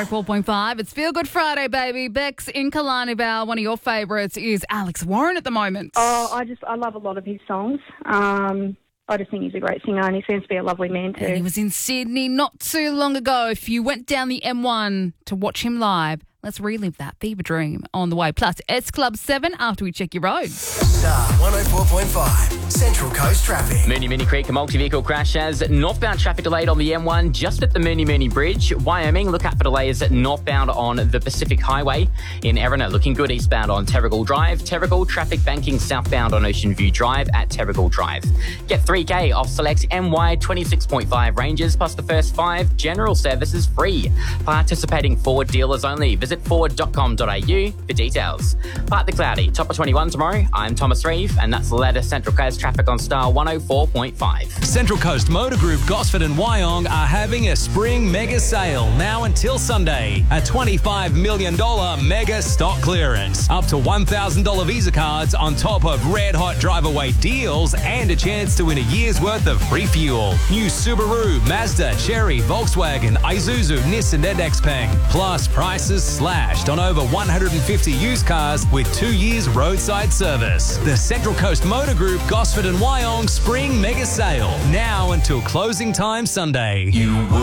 104.5. It's Feel Good Friday, baby. Bex in Killarney Vale. One of your favourites is Alex Warren at the moment. Oh, I love a lot of his songs. I just think he's a great singer and he seems to be a lovely man too. And he was in Sydney not too long ago. If you went down the M1 to watch him live, let's relive that fever dream on the way. Plus, S Club 7 after we check your roads. Star 104.5, Central Coast traffic. Mooney Creek, a multi-vehicle crash has northbound traffic delayed on the M1 just at the Mooney Bridge. Wyoming, look out for delays northbound on the Pacific Highway. In Erina, looking good eastbound on Terrigal Drive. Terrigal, traffic banking southbound on Ocean View Drive at Terrigal Drive. Get 3K off select MY 26.5 ranges, plus the first 5 general services free. Participating Ford dealers only. Visit Ford.com.au for details. Partly cloudy, top of 21 tomorrow. I'm Thomas Reeve, and that's the latest Central Coast traffic on Star 104.5. Central Coast Motor Group, Gosford and Wyong are having a spring mega sale now until Sunday. A $25 million mega stock clearance. Up to $1,000 Visa cards on top of red hot drive-away deals and a chance to win a year's worth of free fuel. New Subaru, Mazda, Chery, Volkswagen, Isuzu, Nissan and XPeng. Plus prices slashed on over 150 used cars with 2 years roadside service. The Central Coast Motor Group, Gosford and Wyong Spring Mega Sale. Now until closing time Sunday. You would